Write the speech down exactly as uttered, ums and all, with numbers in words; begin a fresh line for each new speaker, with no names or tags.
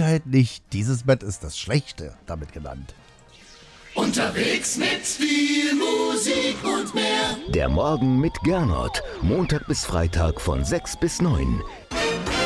Sicherheit nicht. Dieses Bett ist das Schlechte damit genannt.
Unterwegs mit viel Musik und mehr.
Der Morgen mit Gernot. Montag bis Freitag von sechs bis neun.